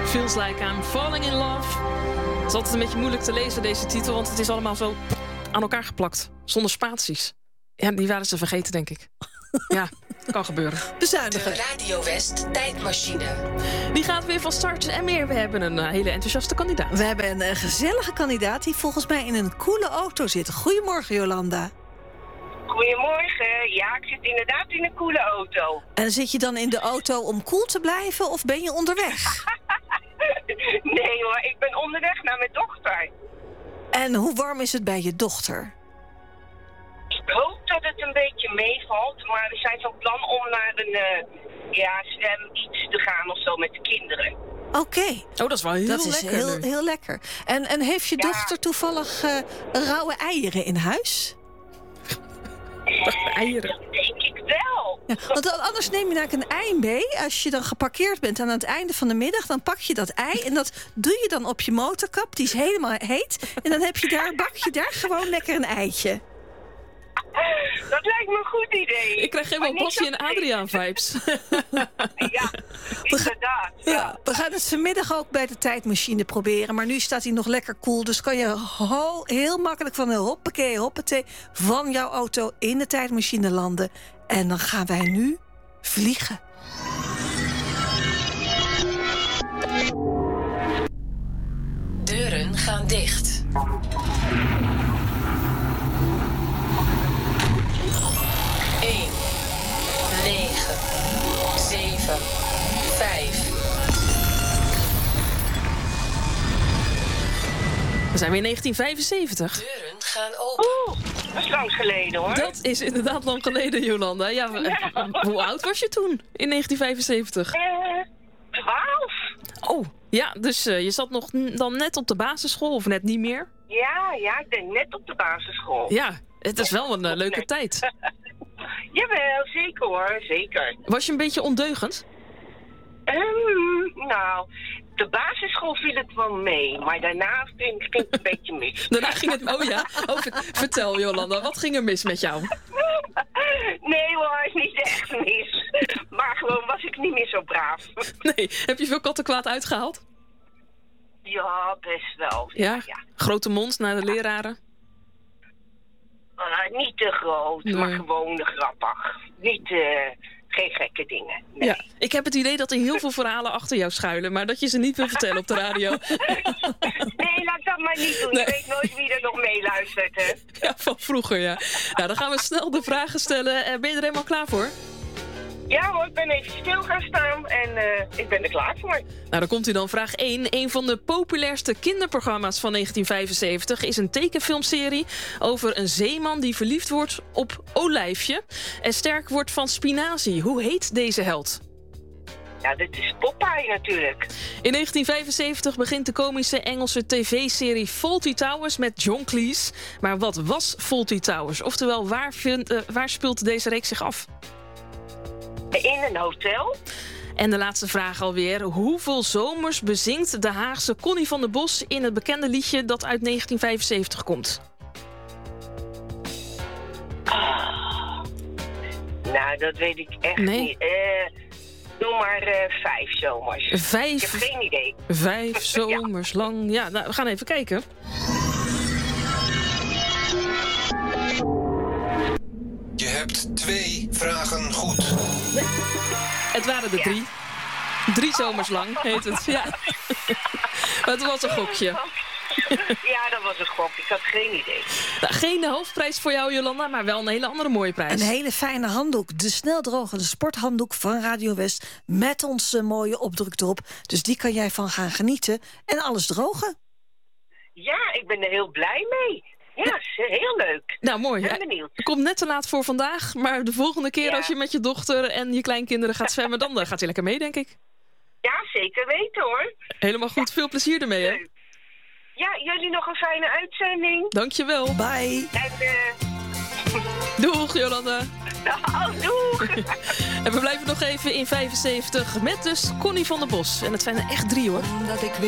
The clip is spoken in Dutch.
Feels Like I'm Falling in Love. Het is altijd een beetje moeilijk te lezen, deze titel, want het is allemaal zo aan elkaar geplakt. Zonder spaties. Ja, die waren ze vergeten, denk ik. Ja, kan gebeuren. Bezuinigen. De Radio West tijdmachine. Die gaat weer van start en meer. We hebben een hele enthousiaste kandidaat. We hebben een gezellige kandidaat die volgens mij in een coole auto zit. Goedemorgen, Jolanda. Goedemorgen. Ja, ik zit inderdaad in een coole auto. En zit je dan in de auto om cool te blijven of ben je onderweg? Nee hoor, ik ben onderweg naar mijn dochter. En hoe warm is het bij je dochter? Ik hoop dat het een beetje meevalt, maar we zijn van plan om naar een zwem iets te gaan of zo met de kinderen. Oké. Oh, dat is wel heel Dat is lekker. heel lekker. En heeft je dochter toevallig rauwe eieren in huis? Eieren. Dat denk ik wel. Ja, want anders neem je namelijk een ei mee. Als je dan geparkeerd bent aan het einde van de middag, dan pak je dat ei en dat doe je dan op je motorkap. Die is helemaal heet. En dan bak je daar gewoon lekker een eitje. Dat lijkt me een goed idee. Ik krijg helemaal Maar niet Bossie zo en Adriaan vibes. Ja, inderdaad. Ja, we gaan het vanmiddag ook bij de tijdmachine proberen. Maar nu staat hij nog lekker koel. Dus kan je heel makkelijk van een hoppatee van jouw auto in de tijdmachine landen. En dan gaan wij nu vliegen. Deuren gaan dicht. 1, 9, 7, 5. We zijn weer in 1975. Deuren gaan open. Dat is lang geleden hoor. Dat is inderdaad lang geleden, Jolanda. Ja, hoe oud was je toen in 1975? 12. Oh, ja, dus je zat nog dan net op de basisschool of net niet meer? Ja, ik ben net op de basisschool. Ja, het is wel een leuke tijd. Jawel, zeker hoor, zeker. Was je een beetje ondeugend? Nou, de basisschool viel het wel mee, maar daarna ging het een beetje mis. Daarna ging het... Oh ja? Oh, vertel, Jolanda, wat ging er mis met jou? Nee hoor, niet echt mis. Maar gewoon was ik niet meer zo braaf. Nee, heb je veel kattenkwaad uitgehaald? Ja, best wel. Ja? Grote mond naar de leraren? Niet te groot, Nee. maar gewoon grappig. Geen gekke dingen. Nee. Ja. Ik heb het idee dat er heel veel verhalen achter jou schuilen, maar dat je ze niet wil vertellen op de radio. Nee, laat dat maar niet doen. Nee. Je weet nooit wie er nog meeluistert, hè. Ja, van vroeger, ja. Nou, dan gaan we snel de vragen stellen. Ben je er helemaal klaar voor? Ja hoor, ik ben even stil gaan staan en ik ben er klaar voor. Nou, dan komt u dan vraag 1. Een van de populairste kinderprogramma's van 1975 is een tekenfilmserie over een zeeman die verliefd wordt op Olijfje en sterk wordt van spinazie. Hoe heet deze held? Ja, dit is Popeye natuurlijk. In 1975 begint de komische Engelse tv-serie Fawlty Towers met John Cleese. Maar wat was Fawlty Towers? Oftewel, waar speelt deze reeks zich af? In een hotel. En de laatste vraag alweer. Hoeveel zomers bezingt de Haagse Connie van der Bos in het bekende liedje dat uit 1975 komt? Nou, dat weet ik echt Nee. niet. Doe maar 5 zomers. Ik heb 5 geen idee. zomers lang. Ja, nou, we gaan even kijken. Je hebt 2 vragen goed. Het waren er 3. 3 zomers lang heet het. Ja. Maar het was een gokje. Ja, dat was een gok. Ik had geen idee. Nou, geen hoofdprijs voor jou, Jolanda, maar wel een hele andere mooie prijs. Een hele fijne handdoek. De sneldrogende sporthanddoek van Radio West. Met onze mooie opdruk erop. Dus die kan jij van gaan genieten. En alles drogen. Ja, ik ben er heel blij mee. Ja, heel leuk. Nou, mooi. Ik Hè? ben benieuwd. Komt net te laat voor vandaag, maar de volgende keer Ja. als je met je dochter en je kleinkinderen gaat zwemmen, dan gaat hij lekker mee, denk ik. Ja, zeker weten hoor. Helemaal goed. Veel plezier ermee, hè? Leuk. Ja, jullie nog een fijne uitzending. Dankjewel. Bye. En Doeg, Jolanda. nou, doeg. En we blijven nog even in 75 met dus Connie van der Bos. En het zijn er echt 3, hoor. Omdat ik